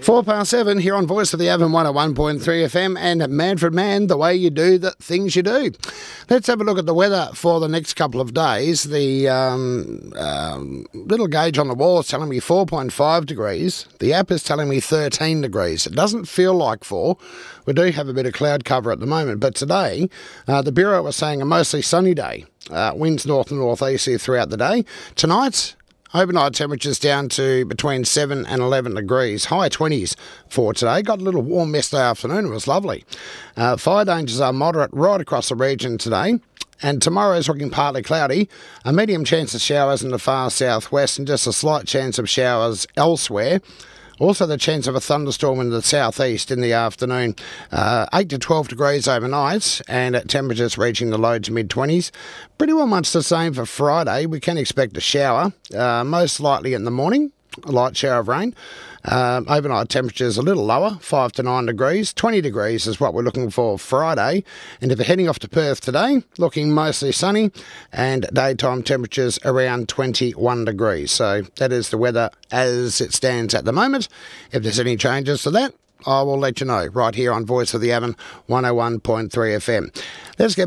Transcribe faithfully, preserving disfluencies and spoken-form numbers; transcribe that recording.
Four past seven here on Voice of the Avon one oh one point three F M and Manfred Man, the way you do the things you do. Let's have a look at the weather for the next couple of days. The um, um, little gauge on the wall is telling me four point five degrees. The app is telling me thirteen degrees. It doesn't feel like four. We do have a bit of cloud cover at the moment, but today uh, the Bureau was saying a mostly sunny day. Uh, winds north and northeasterly throughout the day. Tonight, overnight temperatures down to between seven and eleven degrees. High twenties for today. Got a little warm yesterday afternoon. It was lovely. Uh, fire dangers are moderate right across the region today. And tomorrow is looking partly cloudy. A medium chance of showers in the far southwest and just a slight chance of showers elsewhere. Also the chance of a thunderstorm in the southeast in the afternoon. Uh, eight to twelve degrees overnight and at temperatures reaching the low to mid-twenties. Pretty well much the same for Friday. We can expect a shower, uh, most likely in the morning, a light shower of rain. Um, overnight temperatures a little lower, five to nine degrees. twenty degrees is what we're looking for Friday. And if you're heading off to Perth today, looking mostly sunny and daytime temperatures around twenty-one degrees. So that is the weather as it stands at the moment. If there's any changes to that, I will let you know right here on Voice of the Avon one oh one point three F M. Let's get